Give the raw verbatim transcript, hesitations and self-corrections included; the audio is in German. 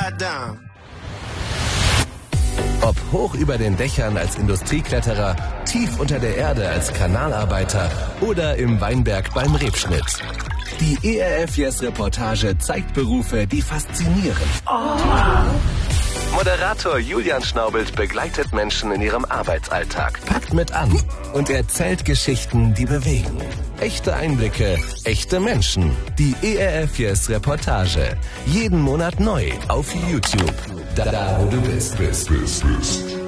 goddamn. Ob hoch über den Dächern als Industriekletterer, tief unter der Erde als Kanalarbeiter oder im Weinberg beim Rebschnitt. Die E R F Yes Reportage zeigt Berufe, die faszinieren. Oh. Moderator Julian Schnaubelt begleitet Menschen in ihrem Arbeitsalltag, packt mit an und erzählt Geschichten, die bewegen. Echte Einblicke, echte Menschen. Die E R F Yes Reportage. Jeden Monat neu auf YouTube. Da, da wo du bist, bist, bist, bist.